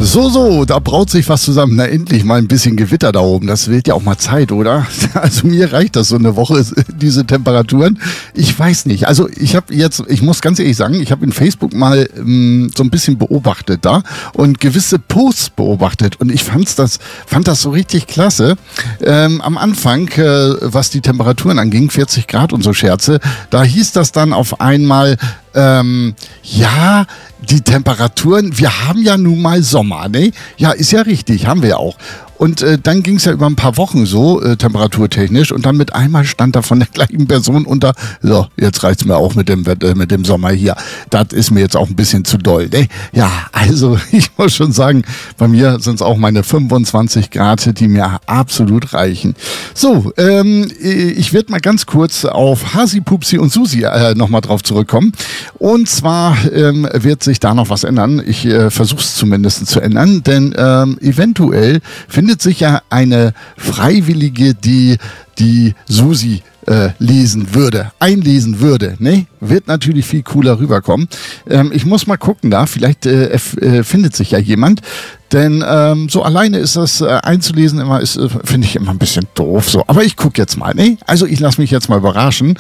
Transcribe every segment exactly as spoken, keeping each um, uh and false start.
So, so, da braut sich was zusammen. Na, endlich mal ein bisschen Gewitter da oben. Das wird ja auch mal Zeit, oder? Also mir reicht das so eine Woche, diese Temperaturen. Ich weiß nicht. Also ich habe jetzt, ich muss ganz ehrlich sagen, ich habe in Facebook mal ähm, so ein bisschen beobachtet da und gewisse Posts beobachtet. Und ich fand's das, fand das so richtig klasse. Ähm, am Anfang, äh, was die Temperaturen anging, vierzig Grad und so Scherze, da hieß das dann auf einmal, ähm, ja, die Temperaturen, wir haben ja nun mal Sommer, ne? Ja, ist ja richtig, haben wir ja auch. Und äh, dann ging es ja über ein paar Wochen so, äh, temperaturtechnisch, und dann mit einmal stand da von der gleichen Person unter, so, jetzt reicht's mir auch mit dem, äh, mit dem Sommer hier. Das ist mir jetzt auch ein bisschen zu doll, ne? Ja, also ich muss schon sagen, bei mir sind es auch meine fünfundzwanzig Grad, die mir absolut reichen. So, ähm, ich werde mal ganz kurz auf Hasi, Pupsi und Susi äh, nochmal drauf zurückkommen. Und zwar ähm, wird sich da noch was ändern. Ich äh, versuche es zumindest zu ändern, denn ähm, eventuell findet sich ja eine Freiwillige, die die Susi äh, lesen würde, einlesen würde, ne? Wird natürlich viel cooler rüberkommen. Ähm, ich muss mal gucken da, vielleicht äh, äh, findet sich ja jemand, denn ähm, so alleine ist das äh, einzulesen immer, ist äh, finde ich immer ein bisschen doof so. Aber ich gucke jetzt mal, ne? Also ich lasse mich jetzt mal überraschen.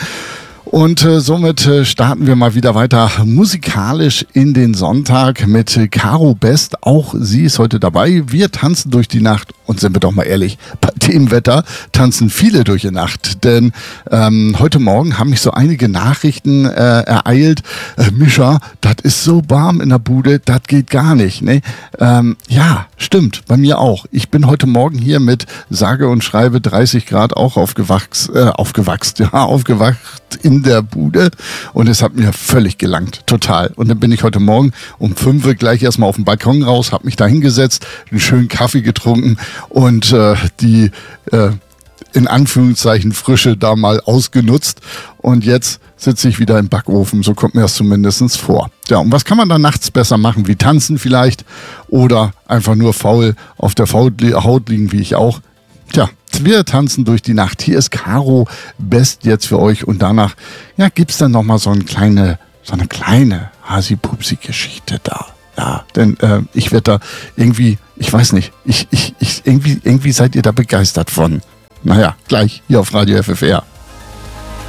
Und äh, somit äh, starten wir mal wieder weiter musikalisch in den Sonntag mit äh, Caro Best. Auch sie ist heute dabei. Wir tanzen durch die Nacht und sind wir doch mal ehrlich, bei dem Wetter tanzen viele durch die Nacht. Denn ähm, heute Morgen haben mich so einige Nachrichten äh, ereilt. Äh, Mischa, das ist so warm in der Bude, das geht gar nicht. Ne? Ähm, ja, stimmt, bei mir auch. Ich bin heute Morgen hier mit sage und schreibe dreißig Grad auch aufgewachs, äh, aufgewachst, ja, aufgewacht in der Bude und es hat mir völlig gelangt, total. Und dann bin ich heute Morgen um fünf Uhr gleich erstmal auf den Balkon raus, habe mich da hingesetzt, einen schönen Kaffee getrunken und äh, die äh, in Anführungszeichen Frische da mal ausgenutzt und jetzt sitze ich wieder im Backofen, so kommt mir das zumindest vor. Ja, und was kann man da nachts besser machen, wie tanzen vielleicht oder einfach nur faul auf der Haut liegen, wie ich auch. Tja, wir tanzen durch die Nacht. Hier ist Caro Best jetzt für euch und danach, ja, gibt's dann nochmal so eine kleine, so eine kleine Hasi-Pupsi-Geschichte da. Ja, denn äh, ich werde da irgendwie, ich weiß nicht, ich, ich, ich, irgendwie, irgendwie seid ihr da begeistert von. Naja, gleich hier auf Radio F F R.